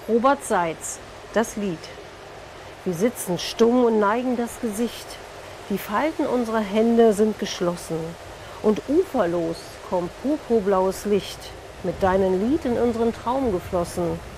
Robert Seitz, das Lied. Wir sitzen stumm und neigen das Gesicht. Die Falten unserer Hände sind geschlossen. Und uferlos kommt purpurblaues Licht, mit deinem Lied in unseren Traum geflossen.